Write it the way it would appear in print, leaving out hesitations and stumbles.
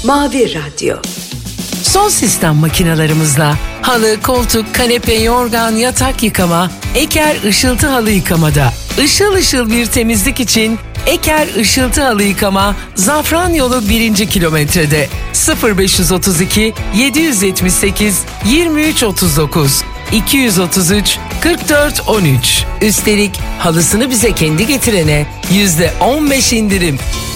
Mavi Radyo. Son sistem makinalarımızla halı, koltuk, kanepe, yorgan, yatak yıkama, Eker ışıltı halı yıkamada. Işıl ışıl bir temizlik için Eker ışıltı halı yıkama Zafran Yolu 1. kilometrede 0532 778 2339 233 44 13. Üstelik halısını bize kendi getirene %15 indirim.